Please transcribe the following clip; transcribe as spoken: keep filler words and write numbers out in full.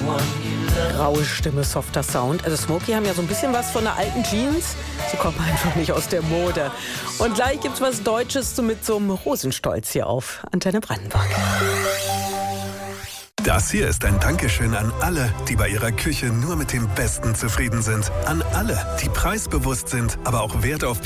Graue Stimme, softer Sound. Also Smokey haben ja so ein bisschen was von der alten Jeans. Sie kommen einfach nicht aus der Mode. Und gleich gibt's was Deutsches so mit so einem Rosenstolz hier auf Antenne Brandenburg. Das hier ist ein Dankeschön an alle, die bei ihrer Küche nur mit dem Besten zufrieden sind. An alle, die preisbewusst sind, aber auch Wert auf